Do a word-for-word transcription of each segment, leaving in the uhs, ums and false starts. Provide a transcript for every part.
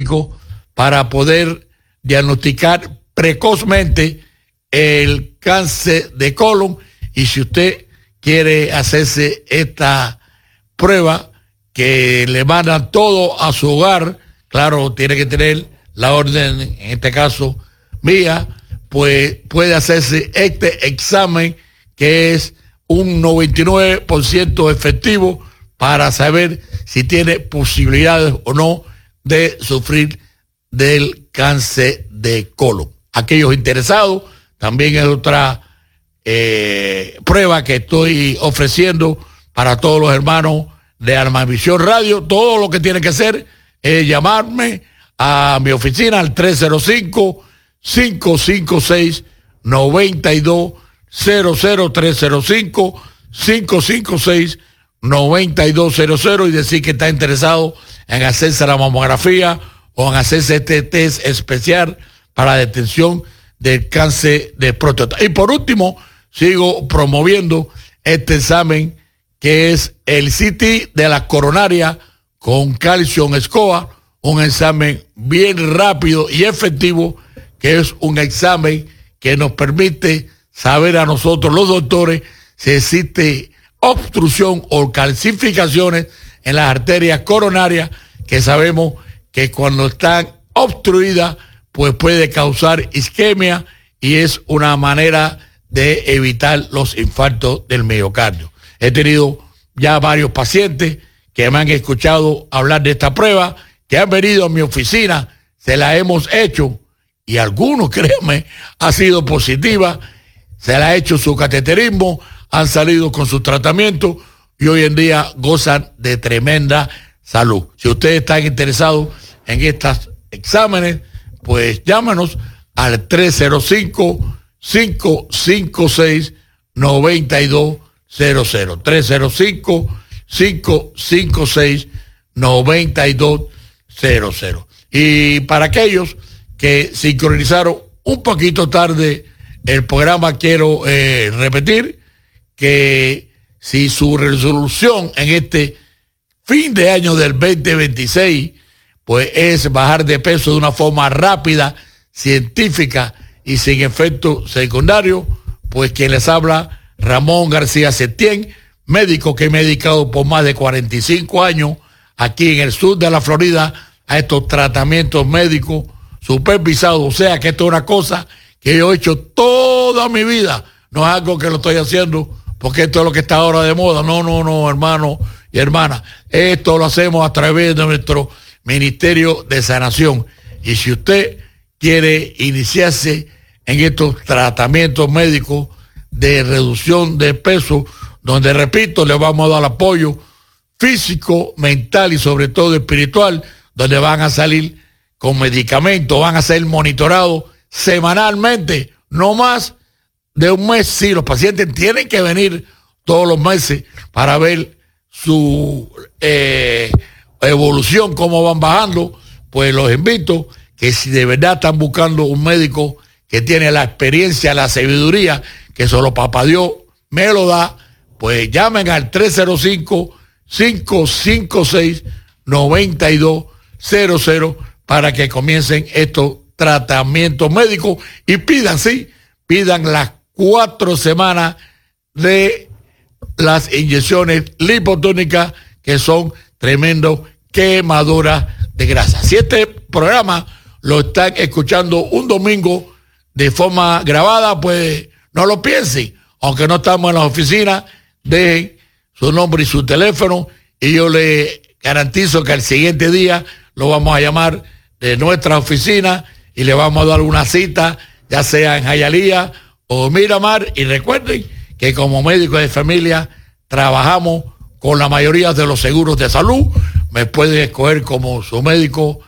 médico para poder diagnosticar precozmente el cáncer de colon. Y si usted quiere hacerse esta prueba, que le mandan todo a su hogar, claro, tiene que tener la orden, en este caso mía, pues puede hacerse este examen, que es un noventa y nueve por ciento efectivo para saber si tiene posibilidades o no de sufrir del cáncer de colon. Aquellos interesados, también es otra eh, prueba que estoy ofreciendo para todos los hermanos de Almavisión Radio. Todo lo que tiene que hacer es llamarme a mi oficina al tres cero cinco, cinco cinco seis, nueve dos cero cero, tres cero cinco, cinco cinco seis, nueve dos cero cero, y decir que está interesado en hacerse la mamografía o en hacerse este test especial para la detención del cáncer de próstata. Y por último, sigo promoviendo este examen, que es el C T de la coronaria con calcio en SCOA, un examen bien rápido y efectivo, que es un examen que nos permite saber a nosotros los doctores si existe obstrucción o calcificaciones en las arterias coronarias, que sabemos que cuando están obstruidas pues puede causar isquemia, y es una manera de evitar los infartos del miocardio. He tenido ya varios pacientes que me han escuchado hablar de esta prueba, que han venido a mi oficina, se la hemos hecho, y algunos, créanme, ha sido positiva, se la ha hecho su cateterismo, han salido con su tratamiento y hoy en día gozan de tremenda salud. Si ustedes están interesados en estos exámenes, pues llámanos al tres cero cinco, cinco cinco seis, nueve dos cero cero, tres cero cinco, cinco cinco seis, nueve dos cero cero. Y para aquellos que sincronizaron un poquito tarde el programa, quiero eh, repetir que si su resolución en este fin de año del veinte veintiséis pues es bajar de peso de una forma rápida, científica y sin efecto secundario, pues quien les habla, Ramón García Septién, médico que me he dedicado por más de cuarenta y cinco años aquí en el sur de la Florida a estos tratamientos médicos supervisados. O sea que esto es una cosa que yo he hecho toda mi vida, no es algo que lo estoy haciendo porque esto es lo que está ahora de moda. No, no, no, hermano y hermana, esto lo hacemos a través de nuestro Ministerio de Sanación. Y si usted quiere iniciarse en estos tratamientos médicos de reducción de peso, donde, repito, le vamos a dar apoyo físico, mental y sobre todo espiritual, donde van a salir con medicamentos, van a ser monitorados semanalmente, no más de un mes. Sí, los pacientes tienen que venir todos los meses para ver su eh, evolución, cómo van bajando. Pues los invito que si de verdad están buscando un médico que tiene la experiencia, la sabiduría, que solo papá Dios me lo da, pues llamen al tres cero cinco, cinco cinco seis, nueve dos cero cero para que comiencen estos tratamientos médicos y pidan, sí, pidan las cuatro semanas de las inyecciones lipotónicas, que son tremendos quemadoras de grasa. Si este programa lo están escuchando un domingo de forma grabada, pues no lo piensen, aunque no estamos en la oficina, dejen su nombre y su teléfono y yo le garantizo que al siguiente día lo vamos a llamar de nuestra oficina y le vamos a dar una cita, ya sea en Hialeah o Miramar. Y recuerden que como médico de familia trabajamos con la mayoría de los seguros de salud. Me pueden escoger como su médico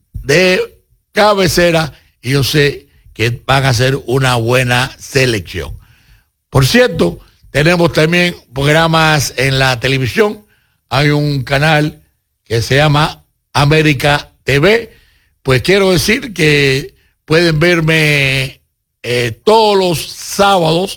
de cabecera y yo sé que van a hacer una buena selección. Por cierto, tenemos también programas en la televisión. Hay un canal que se llama América T V. Pues quiero decir que pueden verme eh, todos los sábados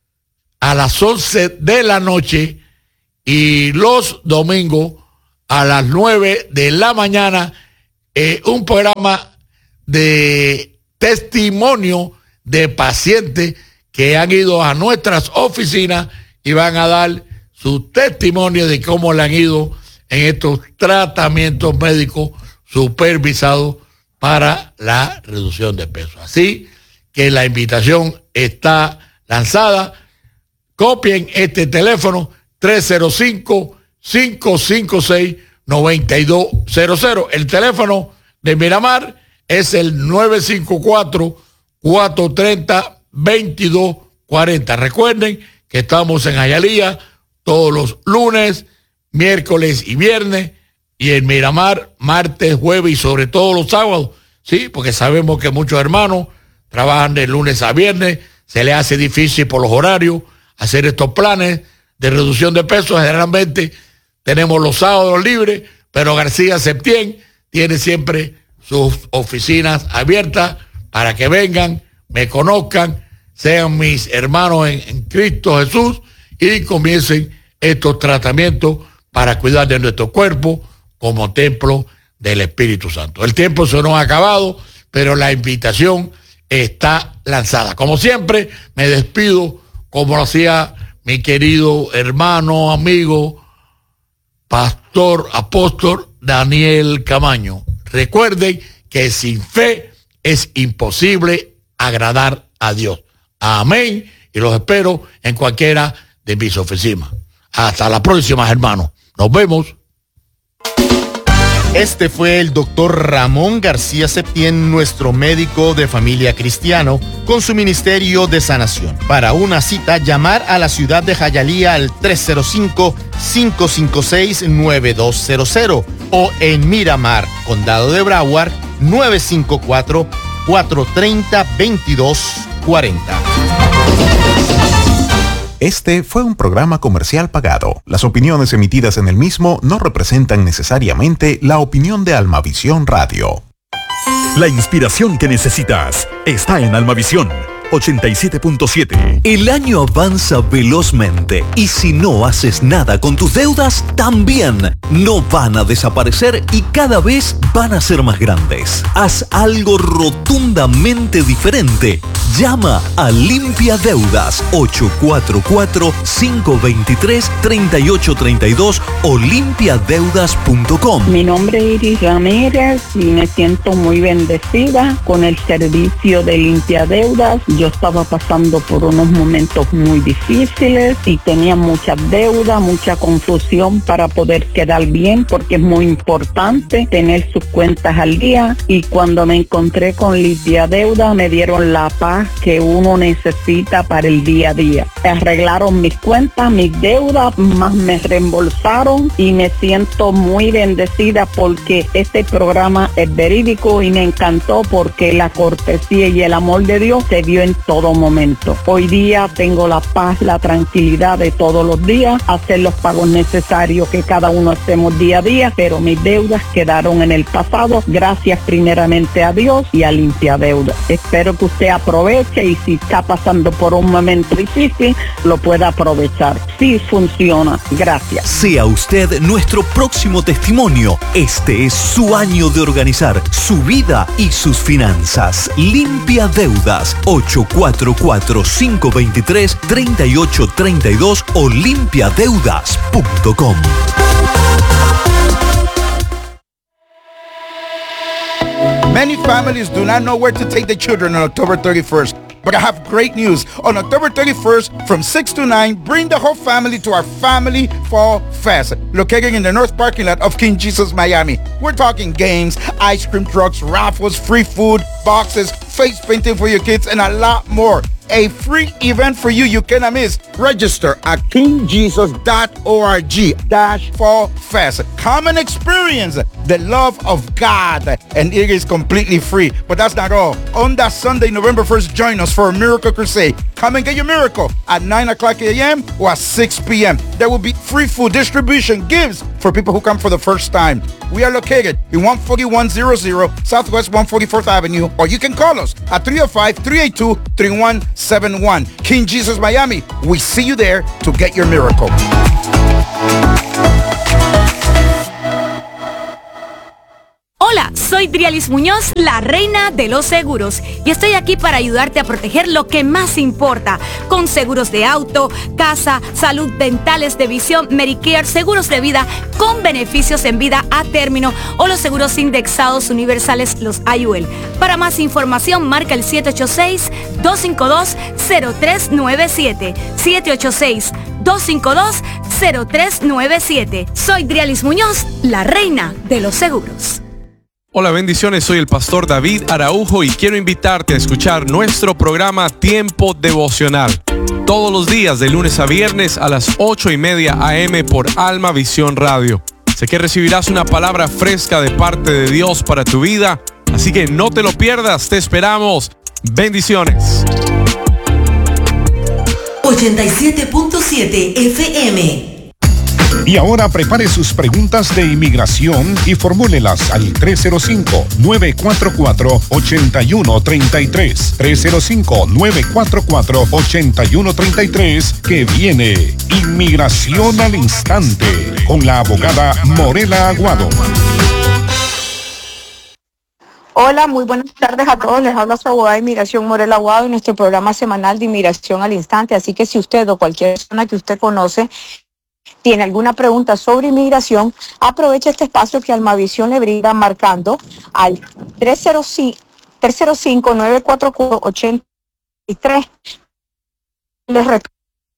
a las once de la noche y los domingos a las nueve de la mañana eh, un programa de testimonio de pacientes que han ido a nuestras oficinas y van a dar su testimonio de cómo le han ido en estos tratamientos médicos supervisados para la reducción de peso. Así que la invitación está lanzada. Copien este teléfono tres cero cinco, cinco cinco seis, nueve dos cero cero. El teléfono de Miramar es el nueve cinco cuatro, cuatro tres cero, dos dos cuatro cero. Recuerden que estamos en Hialeah todos los lunes, miércoles y viernes, y en Miramar martes, jueves y sobre todo los sábados, sí, porque sabemos que muchos hermanos trabajan de lunes a viernes, se les hace difícil por los horarios hacer estos planes de reducción de peso. Generalmente tenemos los sábados libres, pero García Septién tiene siempre sus oficinas abiertas para que vengan, me conozcan, sean mis hermanos en, en Cristo Jesús y comiencen estos tratamientos para cuidar de nuestro cuerpo como templo del Espíritu Santo. El tiempo se nos ha acabado, pero la invitación está lanzada. Como siempre, me despido como lo hacía mi querido hermano, amigo, pastor, apóstol Daniel Camaño. Recuerden que sin fe es imposible agradar a Dios. Amén. Y los espero en cualquiera de mis oficinas. Hasta la próxima, hermanos. Nos vemos. Este fue el doctor Ramón García Septién, nuestro médico de familia cristiano, con su ministerio de sanación. Para una cita, llamar a la ciudad de Hialeah al tres cero cinco, cinco cinco seis, nueve dos cero cero o en Miramar, Condado de Broward, nueve cinco cuatro, cuatro tres cero, dos dos cuatro cero. Este fue un programa comercial pagado. Las opiniones emitidas en el mismo no representan necesariamente la opinión de Almavisión Radio. La inspiración que necesitas está en Almavisión ochenta y siete punto siete. El año avanza velozmente y si no haces nada con tus deudas, también no van a desaparecer y cada vez van a ser más grandes. Haz algo rotundamente diferente. Llama a Limpia Deudas ocho cuatro cuatro, cinco dos tres, tres ocho tres dos o limpia deudas punto com. Mi nombre es Iris Ramírez y me siento muy bendecida con el servicio de Limpia Deudas. Yo estaba pasando por unos momentos muy difíciles y tenía mucha deuda, mucha confusión para poder quedar bien, porque es muy importante tener sus cuentas al día. Y cuando me encontré con Limpia Deudas, me dieron la paz que uno necesita para el día a día. Arreglaron mis cuentas, mis deudas, más me reembolsaron y me siento muy bendecida porque este programa es verídico y me encantó porque la cortesía y el amor de Dios se vio en todo momento. Hoy día tengo la paz, la tranquilidad de todos los días, hacer los pagos necesarios que cada uno hacemos día a día, pero mis deudas quedaron en el pasado, gracias primeramente a Dios y a Limpia Deudas. Espero que usted aproveche y si está pasando por un momento difícil, lo pueda aprovechar. Sí funciona. Gracias. Sea usted nuestro próximo testimonio. Este es su año de organizar su vida y sus finanzas. Limpia Deudas ocho cuatro cuatro, cinco dos tres, tres ocho tres dos o limpia deudas punto com. Many families do not know where to take the children on October thirty-first. But I have great news. On October thirty-first, from six to nine, bring the whole family to our Family Fall Fest, located in the North parking lot of King Jesus, Miami. We're talking games, ice cream trucks, raffles, free food, boxes, face painting for your kids, and a lot more. A free event for you you cannot miss. Register at king jesus dot org dash fall fest. Come and experience the love of God, and it is completely free. But that's not all. On that Sunday, November first, join us for a miracle crusade. Come and get your miracle at nine o'clock a.m. or at six p.m. There will be free food distribution, gifts for people who come for the first time. We are located in one forty-one hundred Southwest one forty-fourth Avenue, or you can call us at three oh five, three eight two, three one seven one. King Jesus Miami, we see you there to get your miracle. Hola, Soy Drialis Muñoz, la reina de los seguros, y estoy aquí para ayudarte a proteger lo que más importa, con seguros de auto, casa, salud, dentales, de visión, Medicare, seguros de vida con beneficios en vida a término o los seguros indexados universales, los I U L. Para más información, marca el siete ocho seis, dos cinco dos, cero tres nueve siete, siete ocho seis, dos cinco dos, cero tres nueve siete. Soy Drialis Muñoz, la reina de los seguros. Hola, bendiciones, soy el pastor David Araujo y quiero invitarte a escuchar nuestro programa Tiempo Devocional. Todos los días, de lunes a viernes a las ocho y media a eme por Alma Visión Radio. Sé que recibirás una palabra fresca de parte de Dios para tu vida, así que no te lo pierdas, te esperamos. Bendiciones. ochenta y siete punto siete F M. Y ahora prepare sus preguntas de inmigración y formúlelas al tres cero cinco, nueve cuatro cuatro, ocho uno tres tres. tres cero cinco, nueve cuatro cuatro, ocho uno tres tres, que viene Inmigración al Instante con la abogada Morela Aguado. Hola, muy buenas tardes a todos. Les habla su abogada de inmigración, Morela Aguado, en nuestro programa semanal de Inmigración al Instante. Así que si usted o cualquier persona que usted conoce tiene alguna pregunta sobre inmigración, aproveche este espacio que Almavisión le brinda marcando al tres cero cinco, nueve cuatro cuatro, ocho tres. Les repito,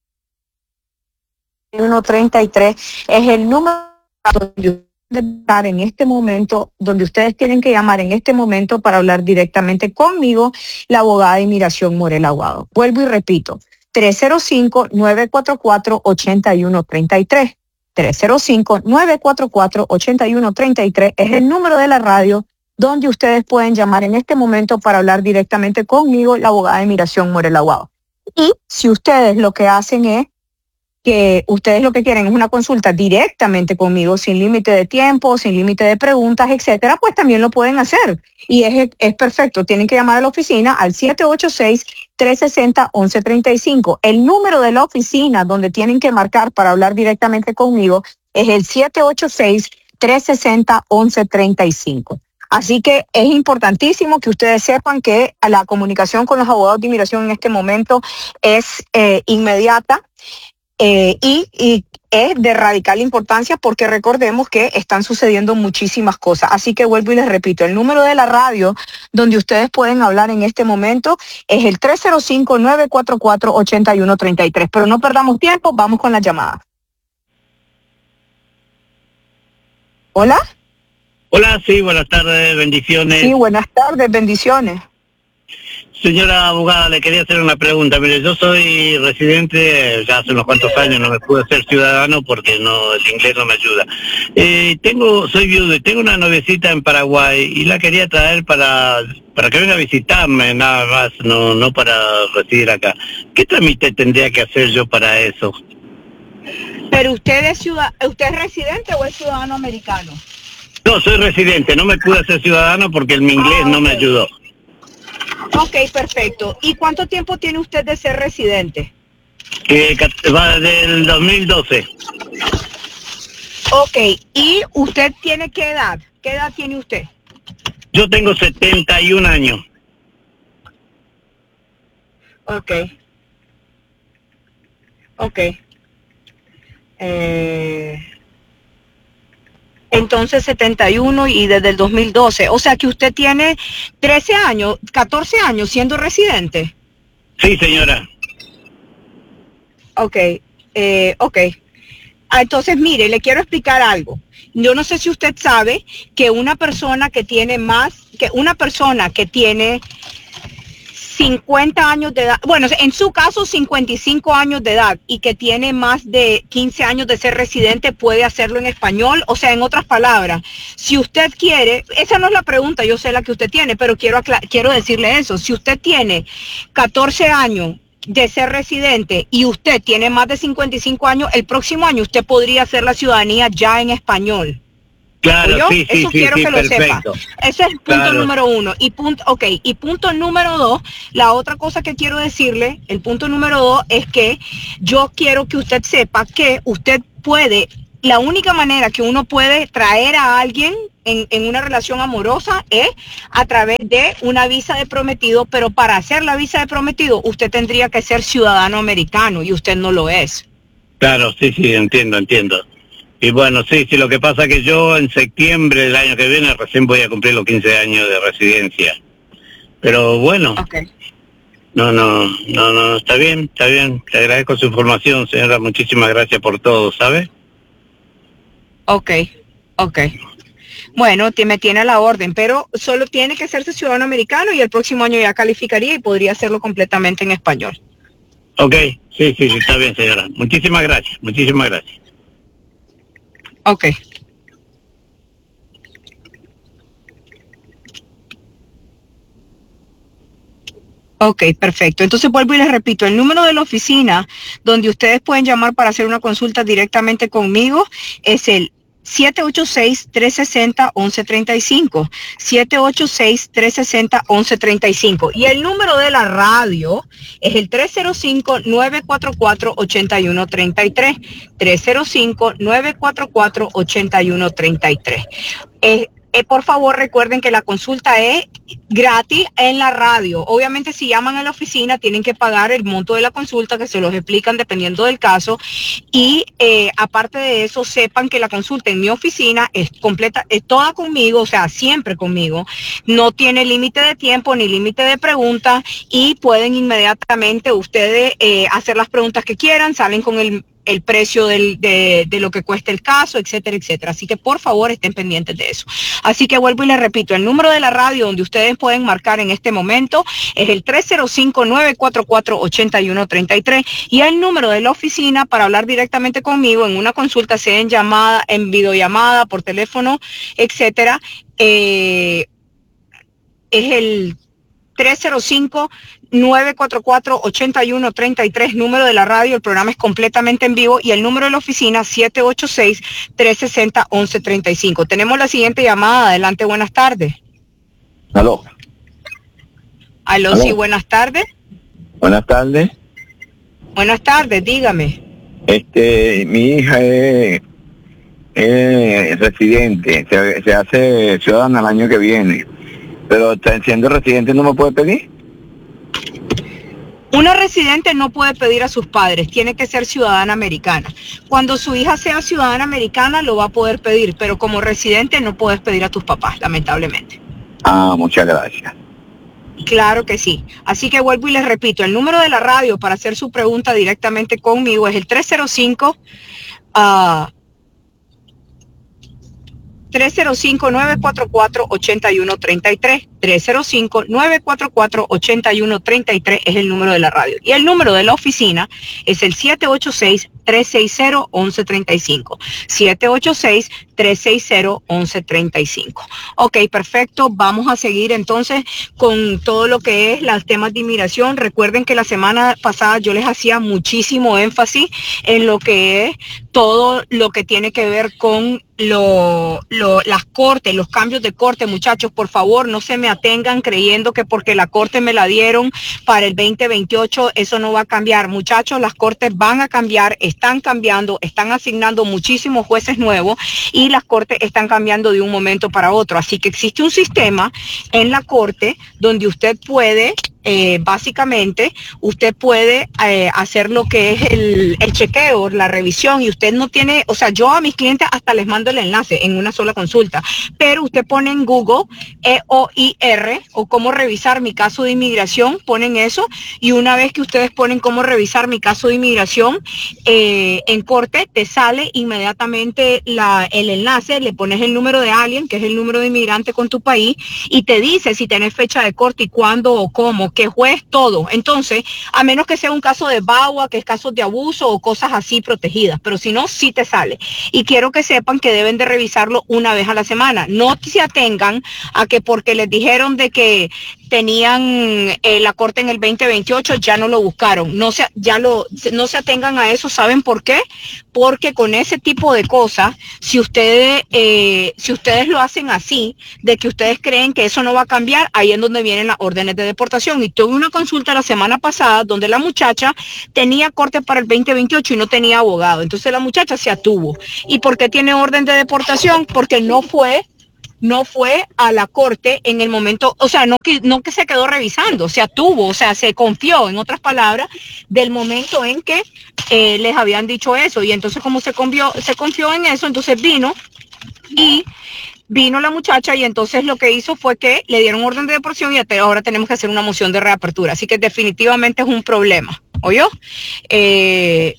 uno treinta y tres es el número de en este momento, donde ustedes tienen que llamar en este momento para hablar directamente conmigo, la abogada de inmigración Morela Aguado. Vuelvo y repito, tres cero cinco, nueve cuatro cuatro, ocho uno tres tres. tres cero cinco, nueve cuatro cuatro, ocho uno tres tres es el número de la radio donde ustedes pueden llamar en este momento para hablar directamente conmigo, la abogada de inmigración Morela Aguado. Y si ustedes lo que hacen es que ustedes lo que quieren es una consulta directamente conmigo, sin límite de tiempo, sin límite de preguntas, etcétera, pues también lo pueden hacer. Y es, es perfecto. Tienen que llamar a la oficina al siete ocho seis, tres seis cero, once treinta y cinco. El número de la oficina donde tienen que marcar para hablar directamente conmigo es el siete ocho seis, tres seis cero, once treinta y cinco. Así que es importantísimo que ustedes sepan que la comunicación con los abogados de inmigración en este momento es eh, inmediata. Eh, y, y es de radical importancia porque recordemos que están sucediendo muchísimas cosas. Así que vuelvo y les repito, el número de la radio donde ustedes pueden hablar en este momento es el tres cero cinco, nueve cuatro cuatro, ocho uno tres tres. Pero no perdamos tiempo, vamos con la llamada. ¿Hola? Hola, sí, buenas tardes, bendiciones. Sí, buenas tardes, bendiciones. Señora abogada, le quería hacer una pregunta. Mire, yo soy residente, ya hace unos cuantos años no me pude ser ciudadano porque no el inglés no me ayuda. Eh, tengo, soy viudo y tengo una noviecita en Paraguay y la quería traer para para que venga a visitarme, nada más, no no para residir acá. ¿Qué trámite tendría que hacer yo para eso? Pero usted es ciudad, ¿usted es residente o es ciudadano americano? No, soy residente, no me pude hacer ciudadano porque el mi inglés ah, no me ayudó. Ok, perfecto. ¿Y cuánto tiempo tiene usted de ser residente? Que va del dos mil doce. Ok, ¿y usted tiene qué edad? ¿Qué edad tiene usted? Yo tengo setenta y un años. Ok. Ok. Eh... Entonces setenta y uno y desde el dos mil doce. O sea que usted tiene trece años, catorce años siendo residente. Sí, señora. Ok, eh, ok. Ah, entonces, mire, le quiero explicar algo. Yo no sé si usted sabe que una persona que tiene más, que una persona que tiene cincuenta años de edad, bueno, en su caso cincuenta y cinco años de edad y que tiene más de quince años de ser residente puede hacerlo en español. O sea, en otras palabras, si usted quiere, esa no es la pregunta, yo sé la que usted tiene, pero quiero quiero decirle eso. Si usted tiene catorce años de ser residente y usted tiene más de cincuenta y cinco años, el próximo año usted podría hacer la ciudadanía ya en español. Claro, sí, sí, Eso sí, quiero sí, que lo perfecto. sepa. Ese es el punto Claro. número uno. Y punto, ok, y punto número dos, la otra cosa que quiero decirle, el punto número dos es que yo quiero que usted sepa que usted puede, la única manera que uno puede traer a alguien en, en una relación amorosa es a través de una visa de prometido, pero para hacer la visa de prometido usted tendría que ser ciudadano americano y usted no lo es. Claro, sí, sí, entiendo, entiendo. Y bueno, sí, sí, lo que pasa es que yo en septiembre del año que viene recién voy a cumplir los quince años de residencia. Pero bueno, okay. no, no, no, no, está bien, está bien. Te agradezco su información, señora, muchísimas gracias por todo, ¿sabe? Ok, ok. Bueno, me tiene a la orden, pero solo tiene que hacerse ciudadano americano y el próximo año ya calificaría y podría hacerlo completamente en español. Ok, sí, sí, sí, está bien, señora. Muchísimas gracias, muchísimas gracias. Ok. Ok, perfecto. Entonces vuelvo y les repito, el número de la oficina donde ustedes pueden llamar para hacer una consulta directamente conmigo es el siete ocho seis, tres seis cero, uno uno tres cinco, siete ocho seis, tres seis cero, uno uno tres cinco. Y el número de la radio es el tres cero cinco, nueve cuatro cuatro, ocho uno tres tres, tres cero cinco, nueve cuatro cuatro, ocho uno tres tres. Eh, Eh, por favor, recuerden que la consulta es gratis en la radio. Obviamente, si llaman a la oficina, tienen que pagar el monto de la consulta, que se los explican dependiendo del caso. Y eh, aparte de eso, sepan que la consulta en mi oficina es completa, es toda conmigo, o sea, siempre conmigo. No tiene límite de tiempo ni límite de preguntas y pueden inmediatamente ustedes eh, hacer las preguntas que quieran, salen con el el precio del, de, de lo que cuesta el caso, etcétera, etcétera. Así que por favor estén pendientes de eso. Así que vuelvo y les repito, el número de la radio donde ustedes pueden marcar en este momento es el tres cero cinco, nueve cuatro cuatro, ocho uno tres tres y el número de la oficina para hablar directamente conmigo en una consulta, sea en llamada, en videollamada, por teléfono, etcétera, eh, es el tres cero cinco, nueve cuatro cuatro, ocho uno tres tres, número de la radio, el programa es completamente en vivo y el número de la oficina siete ocho seis, tres seis cero, uno uno tres cinco. Tenemos la siguiente llamada, adelante, buenas tardes. Aló. Aló, Aló. sí, buenas tardes. Buenas tardes. Buenas tardes, dígame. Este, mi hija es, es residente, se, se hace ciudadana el año que viene, pero siendo residente no me puede pedir. Una residente no puede pedir a sus padres, tiene que ser ciudadana americana. Cuando su hija sea ciudadana americana lo va a poder pedir, pero como residente no puedes pedir a tus papás, lamentablemente. Ah, muchas gracias. Claro que sí. Así que vuelvo y les repito, el número de la radio para hacer su pregunta directamente conmigo es el tres cero cinco, uh, tres cero cinco, nueve cuatro cuatro, ocho uno tres tres, tres cero cinco, nueve cuatro cuatro, ocho uno tres tres es el número de la radio. Y el número de la oficina es el siete ocho seis, tres seis cero, uno uno tres cinco. siete ocho seis, tres seis cero, uno uno tres cinco. Ok, perfecto. Vamos a seguir entonces con todo lo que es los temas de inmigración. Recuerden que la semana pasada yo les hacía muchísimo énfasis en lo que es todo lo que tiene que ver con lo, lo, las cortes, los cambios de corte. Muchachos, por favor, no se me atengan creyendo que porque la corte me la dieron para el veinte veintiocho, eso no va a cambiar. Muchachos, las cortes van a cambiar, están cambiando, están asignando muchísimos jueces nuevos y las cortes están cambiando de un momento para otro. Así que existe un sistema en la corte donde usted puede, eh, básicamente, usted puede eh, hacer lo que es el, el chequeo, la revisión, y usted no tiene, o sea, yo a mis clientes hasta les mando el enlace en una sola consulta, pero usted pone en Google E O I R o cómo revisar mi caso de inmigración, ponen eso, y una vez que ustedes ponen cómo revisar mi caso de inmigración eh, en corte, te sale inmediatamente la, el enlace, le pones el número de alguien, que es el número de inmigrante con tu país, y te dice si tenés fecha de corte y cuándo o cómo, qué juez, todo. Entonces, a menos que sea un caso de B A U A, que es casos de abuso o cosas así protegidas, pero si no, sí te sale. Y quiero que sepan que deben de revisarlo una vez a la semana. No se atengan a que porque les dijeron de que tenían eh, la corte en el veinte veintiocho, ya no lo buscaron. No se, ya lo, no se atengan a eso. ¿Saben por qué? Porque con ese tipo de cosas, si ustedes, eh, si ustedes lo hacen así, de que ustedes creen que eso no va a cambiar, ahí es donde vienen las órdenes de deportación. Y tuve una consulta la semana pasada donde la muchacha tenía corte para el veinte veintiocho y no tenía abogado. Entonces la muchacha se atuvo. ¿Y por qué tiene orden de deportación? Porque no fue no fue a la corte en el momento, o sea, no que, no que se quedó revisando, o sea, tuvo, o sea, se confió, en otras palabras, del momento en que eh, les habían dicho eso. Y entonces como se confió, se confió en eso, entonces vino y vino la muchacha y entonces lo que hizo fue que le dieron orden de deportación y ahora tenemos que hacer una moción de reapertura. Así que definitivamente es un problema, ¿oyó? Eh,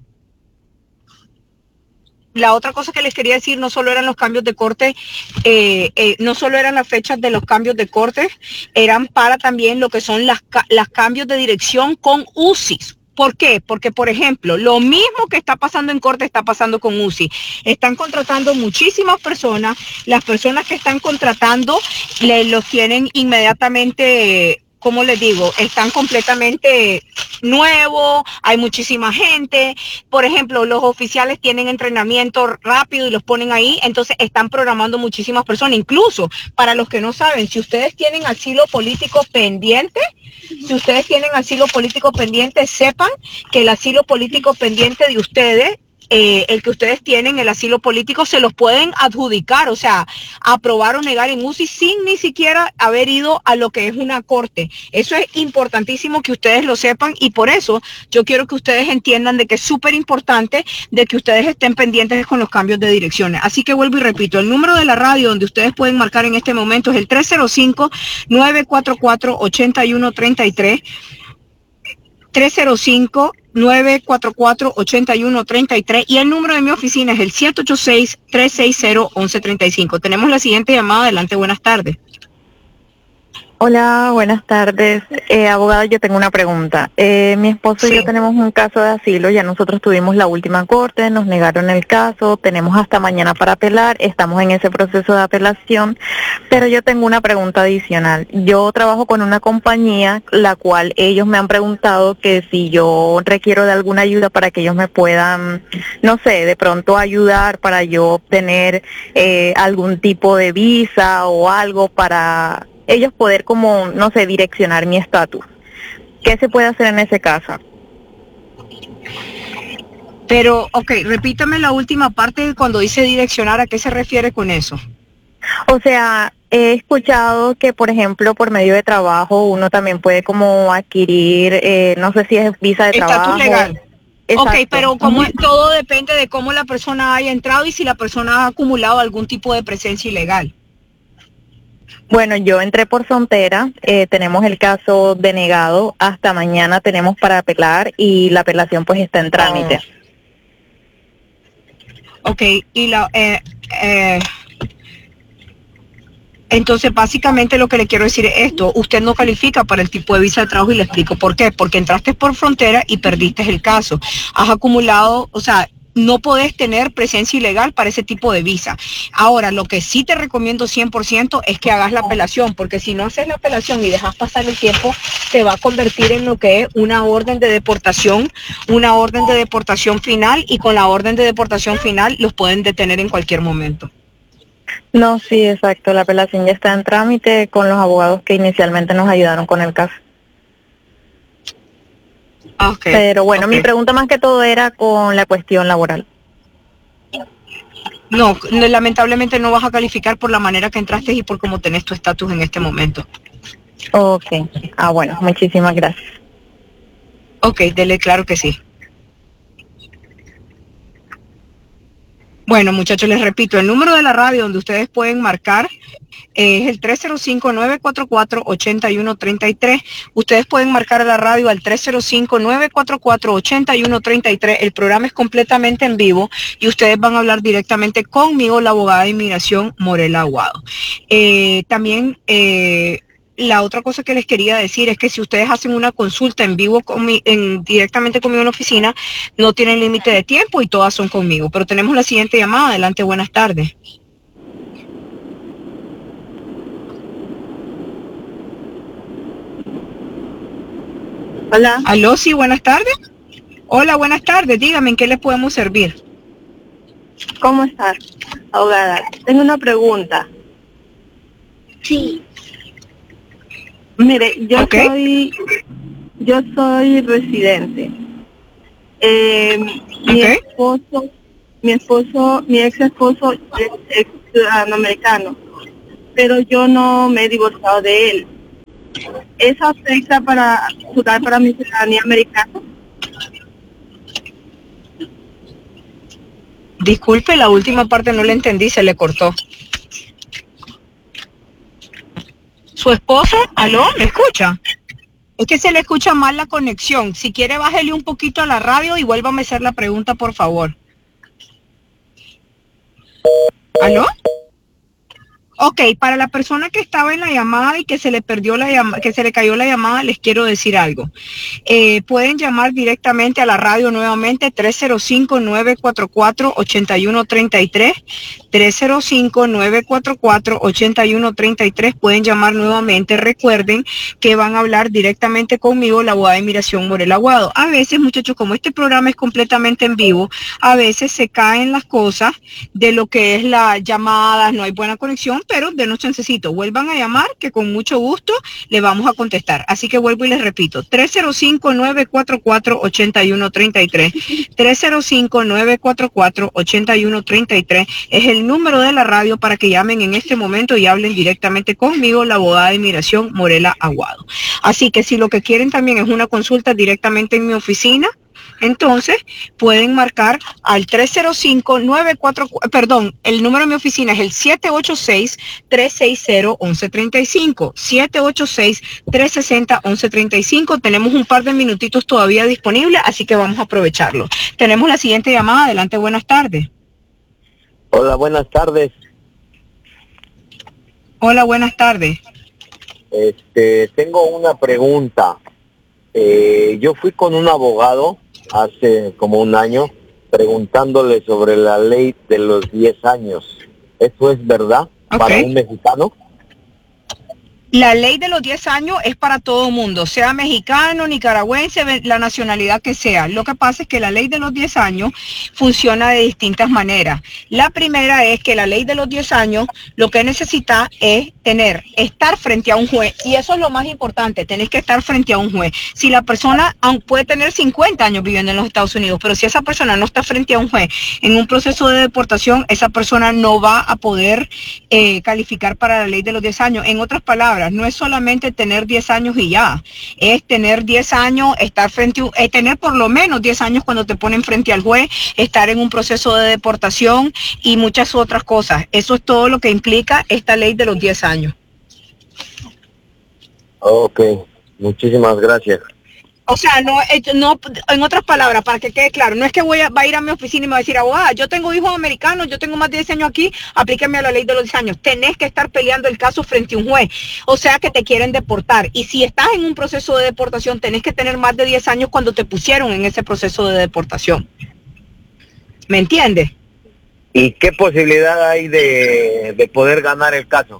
La otra cosa que les quería decir, no solo eran los cambios de corte, eh, eh, no solo eran las fechas de los cambios de corte, eran para también lo que son las, las cambios de dirección con U C I S. ¿Por qué? Porque, por ejemplo, lo mismo que está pasando en corte está pasando con U C I. Están contratando muchísimas personas, las personas que están contratando le, los tienen inmediatamente... como les digo, están completamente nuevos, hay muchísima gente. Por ejemplo, los oficiales tienen entrenamiento rápido y los ponen ahí, entonces están programando muchísimas personas. Incluso, para los que no saben, si ustedes tienen asilo político pendiente, si ustedes tienen asilo político pendiente, sepan que el asilo político pendiente de ustedes, Eh, el que ustedes tienen, el asilo político, se los pueden adjudicar, o sea, aprobar o negar en U C I sin ni siquiera haber ido a lo que es una corte. Eso es importantísimo que ustedes lo sepan y por eso yo quiero que ustedes entiendan de que es súper importante de que ustedes estén pendientes con los cambios de direcciones. Así que vuelvo y repito, el número de la radio donde ustedes pueden marcar en este momento es el tres cero cinco, nueve cuatro cuatro, ocho uno tres tres, tres cero cinco, nueve cuatro cuatro, ocho uno tres tres y el número de mi oficina es el siete ocho seis, tres seis cero, once treinta y cinco. Tenemos la siguiente llamada. Adelante, buenas tardes. Hola, buenas tardes. Eh, abogada, yo tengo una pregunta. Eh, mi esposo sí. y yo tenemos un caso de asilo, ya nosotros tuvimos la última corte, nos negaron el caso, tenemos hasta mañana para apelar, estamos en ese proceso de apelación, pero yo tengo una pregunta adicional. Yo trabajo con una compañía, la cual ellos me han preguntado que si yo requiero de alguna ayuda para que ellos me puedan, no sé, de pronto ayudar para yo obtener eh, algún tipo de visa o algo para... ellos poder como, no sé, direccionar mi estatus. ¿Qué se puede hacer en ese caso? Pero, ok, repítame la última parte cuando dice direccionar, ¿a qué se refiere con eso? O sea, he escuchado que, por ejemplo, por medio de trabajo, uno también puede como adquirir, eh, no sé si es visa de estatus trabajo. Legal. Exacto. Ok, pero como uh-huh. todo depende de cómo la persona haya entrado y si la persona ha acumulado algún tipo de presencia ilegal. Bueno, yo entré por frontera, eh, tenemos el caso denegado, hasta mañana tenemos para apelar y la apelación pues está en trámite. Oh. Ok, y la... Eh, eh, entonces básicamente lo que le quiero decir es esto, usted no califica para el tipo de visa de trabajo y le explico por qué, porque entraste por frontera y perdiste el caso, has acumulado, o sea... no podés tener presencia ilegal para ese tipo de visa. Ahora, lo que sí te recomiendo cien por ciento es que hagas la apelación, porque si no haces la apelación y dejas pasar el tiempo, te va a convertir en lo que es una orden de deportación, una orden de deportación final, y con la orden de deportación final los pueden detener en cualquier momento. No, sí, exacto. La apelación ya está en trámite con los abogados que inicialmente nos ayudaron con el caso. Okay, Pero bueno, okay. mi pregunta más que todo era con la cuestión laboral. No, no, lamentablemente no vas a calificar por la manera que entraste y por cómo tenés tu estatus en este momento. Ok, ah bueno, muchísimas gracias. Ok, dele, claro que sí. Bueno, muchachos, les repito, el número de la radio donde ustedes pueden marcar es el tres cero cinco, nueve cuatro cuatro, ocho uno tres tres. Ustedes pueden marcar a la radio al tres cero cinco, nueve cuatro cuatro, ocho uno tres tres. El programa es completamente en vivo y ustedes van a hablar directamente conmigo, la abogada de inmigración Morela Aguado. Eh, también... Eh, La otra cosa que les quería decir es que si ustedes hacen una consulta en vivo con mi, en, directamente conmigo en la oficina, no tienen límite de tiempo y todas son conmigo. Pero tenemos la siguiente llamada. Adelante, buenas tardes. Hola. Aló, sí, buenas tardes. Hola, buenas tardes. Dígame, ¿en qué les podemos servir? ¿Cómo estás, abogada? Tengo una pregunta. Sí. Mire, yo okay. soy yo soy residente. Eh, mi okay. esposo, mi esposo, mi ex esposo es, es ciudadano americano. pero yo no me he divorciado de él. ¿Eso afecta para aplicar para mi ciudadanía americana? Disculpe, la última parte no la entendí, se le cortó. ¿Su esposo? ¿Aló? ¿Me escucha? Es que se le escucha mal la conexión. Si quiere, bájele un poquito a la radio y vuélvame a hacer la pregunta, por favor. ¿Aló? Ok, para la persona que estaba en la llamada y que se le perdió la llamada, que se le cayó la llamada, les quiero decir algo. Eh, pueden llamar directamente a la radio nuevamente, tres cero cinco, nueve cuatro cuatro, ocho uno tres tres, tres cero cinco, nueve cuatro cuatro, ocho uno tres tres, pueden llamar nuevamente. Recuerden que van a hablar directamente conmigo, la abogada de inmigración Morel Aguado. A veces, muchachos, como este programa es completamente en vivo, a veces se caen las cosas de lo que es la llamada, no hay buena conexión, pero denos chancecito, vuelvan a llamar que con mucho gusto le vamos a contestar. Así que vuelvo y les repito, tres cero cinco, nueve cuatro cuatro, ocho uno tres tres, tres cero cinco, nueve cuatro cuatro, ocho uno tres tres es el número de la radio para que llamen en este momento y hablen directamente conmigo, la abogada de inmigración Morela Aguado. Así que si lo que quieren también es una consulta directamente en mi oficina, entonces pueden marcar al tres cero cinco, nueve cuatro cuatro, perdón, el número de mi oficina es el siete ocho seis, tres seis cero, once treinta y cinco, siete ocho seis, tres seis cero, once treinta y cinco. Tenemos un par de minutitos todavía disponibles, así que vamos a aprovecharlo. Tenemos la siguiente llamada. Adelante, buenas tardes. Hola, buenas tardes. Hola, buenas tardes. Este, tengo una pregunta. Eh, yo fui con un abogado hace como un año preguntándole sobre la ley de los diez años. ¿Eso es verdad okay. para un mexicano? La ley de los diez años es para todo mundo, sea mexicano, nicaragüense, la nacionalidad que sea. Lo que pasa es que la ley de los diez años funciona de distintas maneras. La primera es que la ley de los diez años lo que necesita es tener, estar frente a un juez. Y eso es lo más importante, tenés que estar frente a un juez. Si la persona puede tener cincuenta años viviendo en los Estados Unidos, pero si esa persona no está frente a un juez en un proceso de deportación, esa persona no va a poder eh, calificar para la ley de los diez años. En otras palabras, no es solamente tener diez años y ya, es tener diez años, estar frente a, es tener por lo menos diez años cuando te ponen frente al juez, estar en un proceso de deportación y muchas otras cosas. Eso es todo lo que implica esta ley de los diez años. Ok, muchísimas gracias. O sea, no, no, en otras palabras, para que quede claro, no es que voy a, va a ir a mi oficina y me va a decir, abogada, yo tengo hijos americanos, yo tengo más de diez años aquí, aplíqueme a la ley de los diez años. Tenés que estar peleando el caso frente a un juez, o sea que te quieren deportar. Y si estás en un proceso de deportación, tenés que tener más de diez años cuando te pusieron en ese proceso de deportación. ¿Me entiendes? ¿Y qué posibilidad hay de, de poder ganar el caso?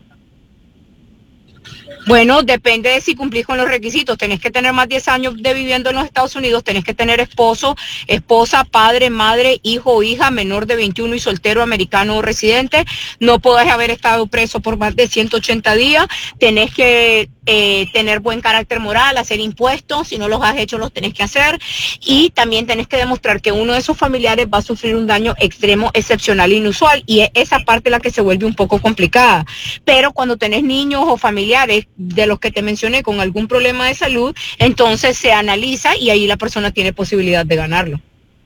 Bueno, depende de si cumplís con los requisitos. Tenés que tener más de diez años de viviendo en los Estados Unidos, tenés que tener esposo, esposa, padre, madre, hijo o hija menor de veintiuno y soltero, americano o residente. No podés haber estado preso por más de ciento ochenta días. Tenés que eh, tener buen carácter moral, hacer impuestos. Si no los has hecho, los tenés que hacer. Y también tenés que demostrar que uno de esos familiares va a sufrir un daño extremo, excepcional e inusual. Y es esa parte la que se vuelve un poco complicada. Pero cuando tenés niños o familiares de los que te mencioné con algún problema de salud, entonces se analiza y ahí la persona tiene posibilidad de ganarlo.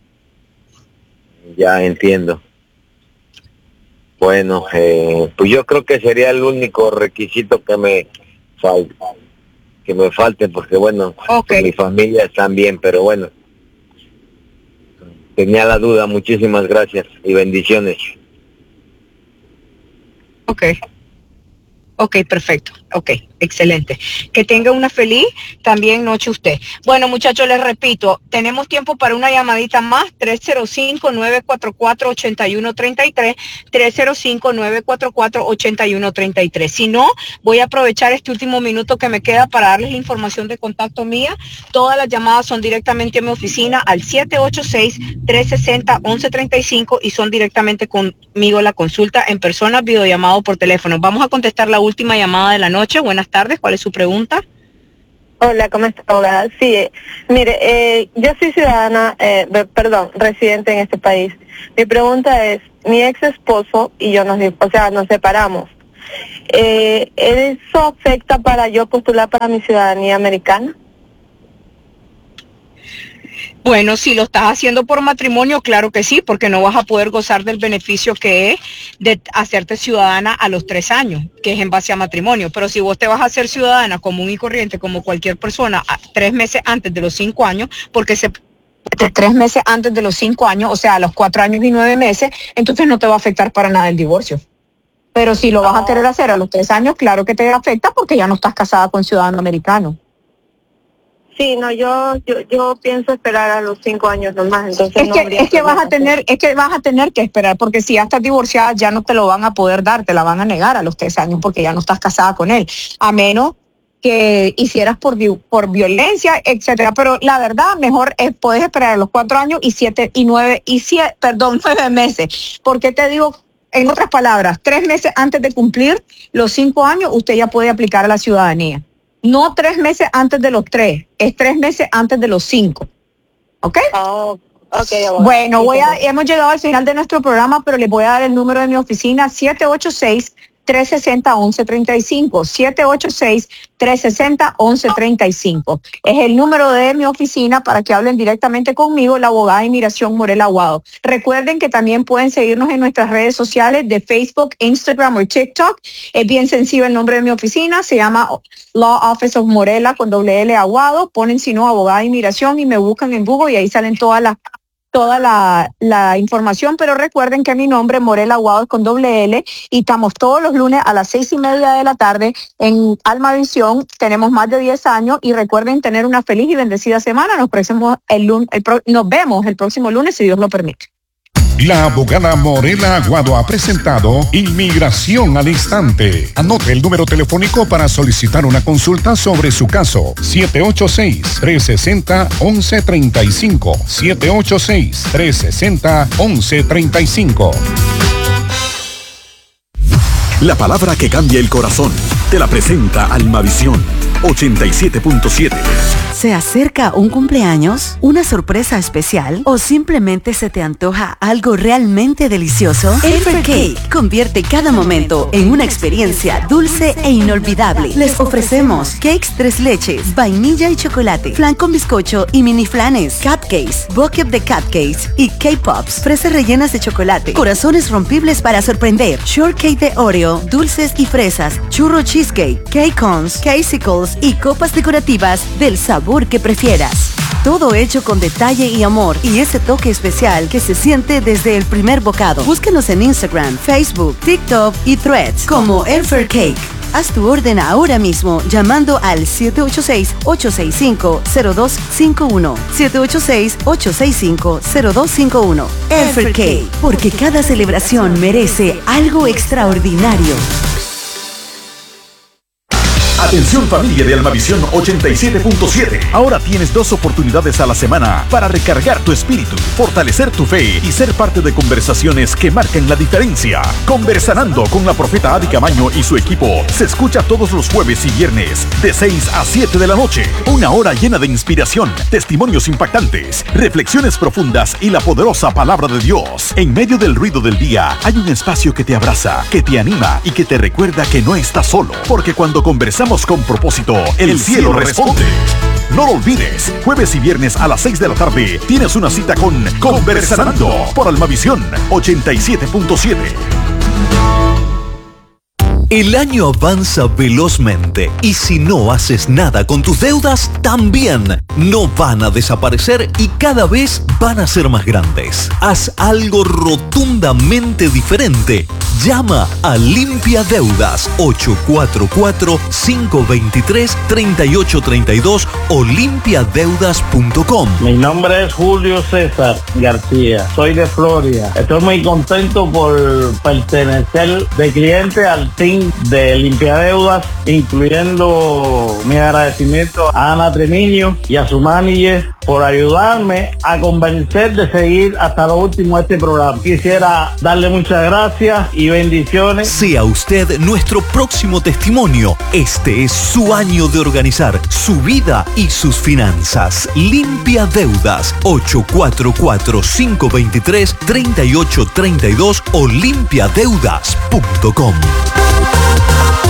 Ya entiendo. Bueno, eh, pues yo creo que sería el único requisito que me falta, que me falte, porque bueno, okay. Mi familia está bien, pero bueno, tenía la duda. Muchísimas gracias y bendiciones. Ok. Ok, perfecto. Ok, excelente. Que tenga una feliz también noche usted. Bueno, muchachos, les repito, tenemos tiempo para una llamadita más, tres cero cinco, nueve cuatro cuatro, ocho uno tres tres, tres cero cinco, nueve cuatro cuatro, ocho uno tres tres. Si no, voy a aprovechar este último minuto que me queda para darles la información de contacto mía. Todas las llamadas son directamente a mi oficina al siete ocho seis, tres seis cero, once treinta y cinco y son directamente conmigo la consulta en persona, videollamado por teléfono. Vamos a contestar la última llamada de la noche. Buenas tardes, ¿cuál es su pregunta? Hola, ¿cómo está? Hola, sí, eh, mire, eh, yo soy ciudadana, eh, perdón, residente en este país. Mi pregunta es, mi ex esposo y yo nos, o sea, nos separamos. Eh, ¿Eso afecta para yo postular para mi ciudadanía americana? Bueno, si lo estás haciendo por matrimonio, claro que sí, porque no vas a poder gozar del beneficio que es de hacerte ciudadana a los tres años, que es en base a matrimonio. Pero si vos te vas a hacer ciudadana común y corriente, como cualquier persona, a, tres meses antes de los cinco años, porque se... tres meses antes de los cinco años, o sea, a los cuatro años y nueve meses, entonces no te va a afectar para nada el divorcio. Pero si lo vas a querer hacer a los tres años, claro que te afecta porque ya no estás casada con ciudadano americano. Sí, no, yo, yo yo pienso esperar a los cinco años nomás, entonces es no que habría es que vas a problema. tener es que vas a tener que esperar, porque si ya estás divorciada ya no te lo van a poder dar, te la van a negar a los tres años porque ya no estás casada con él, a menos que hicieras por vi- por violencia, etcétera. Pero la verdad, mejor es, puedes esperar a los cuatro años y siete y nueve y siete, perdón, nueve meses. Porque te digo, en otras palabras, tres meses antes de cumplir los cinco años, usted ya puede aplicar a la ciudadanía. No tres meses antes de los tres, es tres meses antes de los cinco. ¿Ok? Oh, okay, bueno, voy a, hemos llegado al final de nuestro programa, pero les voy a dar el número de mi oficina, siete ocho seis, tres seis cero, once treinta y cinco, siete ocho seis, tres seis cero, once treinta y cinco. Es el número de mi oficina para que hablen directamente conmigo, la abogada de inmigración Morela Aguado. Recuerden que también pueden seguirnos en nuestras redes sociales de Facebook, Instagram o TikTok. Es bien sencillo el nombre de mi oficina, se llama Law Office of Morela con doble L Aguado. Ponen si no abogada de inmigración y me buscan en Google y ahí salen todas las toda la, la información, pero recuerden que mi nombre es Morela Aguado con doble L y estamos todos los lunes a las seis y media de la tarde en Alma Visión. Tenemos más de diez años y recuerden tener una feliz y bendecida semana. Nos, el lunes, el pro, nos vemos el próximo lunes si Dios lo permite. La abogada Morela Aguado ha presentado Inmigración al Instante. Anote el número telefónico para solicitar una consulta sobre su caso. siete ocho seis, tres seis cero, once treinta y cinco. siete ocho seis, tres seis cero, once treinta y cinco. La palabra que cambia el corazón. Te la presenta Almavisión ochenta y siete punto siete. ¿Se acerca un cumpleaños, una sorpresa especial o simplemente se te antoja algo realmente delicioso? Elfer Cake convierte cada momento en una experiencia dulce e inolvidable. Les ofrecemos cakes tres leches, vainilla y chocolate, flan con bizcocho y mini flanes, cupcakes, bucket de cupcakes y K-Pops, fresas rellenas de chocolate, corazones rompibles para sorprender, shortcake de Oreo, dulces y fresas, churro cheesecake, cake cones, casicles y copas decorativas del sabor que prefieras. Todo hecho con detalle y amor y ese toque especial que se siente desde el primer bocado. Búsquenos en Instagram, Facebook, TikTok y Threads como Elfer Cake. Haz tu orden ahora mismo llamando al siete ocho seis, ocho seis cinco, cero dos cinco uno. siete ocho seis, ocho seis cinco, cero dos cinco uno. Elfer Cake, porque cada celebración merece algo extraordinario. Atención familia de Almavisión ochenta y siete punto siete. Ahora tienes dos oportunidades a la semana para recargar tu espíritu, fortalecer tu fe y ser parte de conversaciones que marcan la diferencia. Conversando con la profeta Adi Camaño y su equipo se escucha todos los jueves y viernes de seis a siete de la noche. Una hora llena de inspiración, testimonios impactantes, reflexiones profundas y la poderosa palabra de Dios. En medio del ruido del día hay un espacio que te abraza, que te anima y que te recuerda que no estás solo, porque cuando conversamos con propósito, el, el cielo, cielo responde. responde. No lo olvides, jueves y viernes a las seis de la tarde tienes una cita con Conversando por Almavisión ochenta y siete punto siete. El año avanza velozmente y si no haces nada con tus deudas, también no van a desaparecer y cada vez van a ser más grandes. Haz algo rotundamente diferente. Llama a Limpia Deudas ocho cuatro cuatro, cinco dos tres, tres ocho tres dos o limpia deudas punto com. Mi nombre es Julio César García, soy de Florida. Estoy muy contento por pertenecer de cliente al team de Limpia Deudas, incluyendo mi agradecimiento a Ana Tremiño y a su manager por ayudarme a convencer de seguir hasta lo último este programa. Quisiera darle muchas gracias y bendiciones. Sea usted nuestro próximo testimonio. Este es su año de organizar su vida y sus finanzas. Limpia Deudas ocho cuatro cuatro, cinco dos tres, tres ocho tres dos o limpia deudas punto com.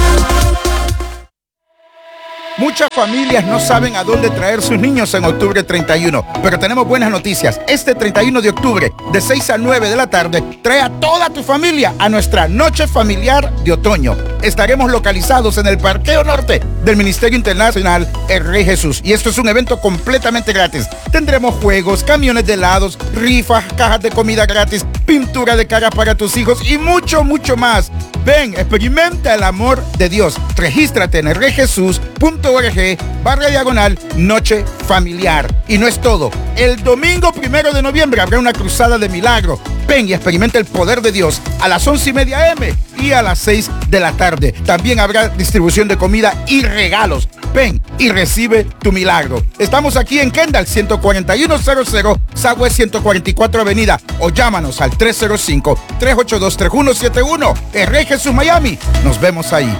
Muchas familias no saben a dónde traer sus niños en octubre treinta y uno, pero tenemos buenas noticias. Este treinta y uno de octubre, de seis a nueve de la tarde, trae a toda tu familia a nuestra Noche Familiar de Otoño. Estaremos localizados en el Parqueo Norte del Ministerio Internacional El Rey Jesús. Y esto es un evento completamente gratis. Tendremos juegos, camiones de helados, rifas, cajas de comida gratis, pintura de cara para tus hijos y mucho, mucho más. Ven, experimenta el amor de Dios. Regístrate en el rey jesús punto org barra diagonal Noche Familiar. Y no es todo. El domingo primero de noviembre habrá una cruzada de milagro. Ven y experimenta el poder de Dios a las once y media eme y a las seis de la tarde. También habrá distribución de comida y regalos. Ven y recibe tu milagro. Estamos aquí en Kendall, ciento cuarenta y uno cero cero, Southwest ciento cuarenta y cuatro Avenida, o llámanos al tres cero cinco, tres ocho dos, tres uno siete uno. El Rey Jesús Miami. Nos vemos ahí.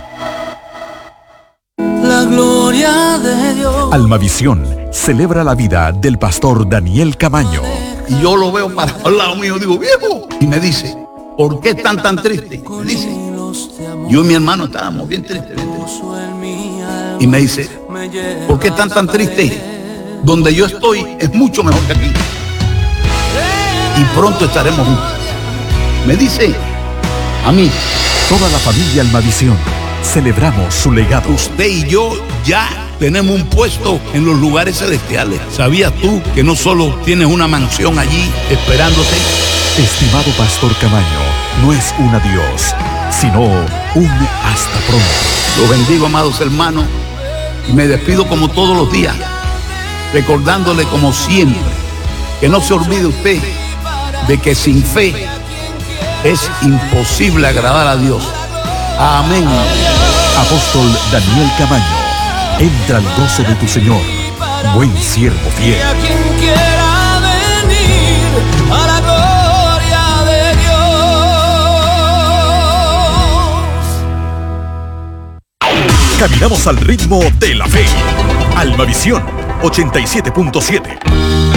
La gloria de Dios. Almavisión celebra la vida del pastor Daniel Camaño. Y yo lo veo para al lado mío, digo, viejo, y me dice, ¿por qué están tan tristes? Me dice, yo y mi hermano estábamos bien tristes, bien tristes. Y me dice, ¿por qué están tan tristes? Donde yo estoy es mucho mejor que aquí. Y pronto estaremos juntos. Me dice, a mí. Toda la familia Almavisión celebramos su legado. Usted y yo ya tenemos un puesto en los lugares celestiales. ¿Sabías tú que no solo tienes una mansión allí esperándote? Estimado pastor Camaño, no es un adiós, sino un hasta pronto. Lo bendigo, amados hermanos, y me despido como todos los días, recordándole como siempre que no se olvide usted de que sin fe es imposible agradar a Dios. Amén. Apóstol Daniel Camaño, entra al gozo de tu Señor, buen siervo fiel. A quien quiera venir a la gloria de Dios. Caminamos al ritmo de la fe. Almavisión ochenta y siete punto siete.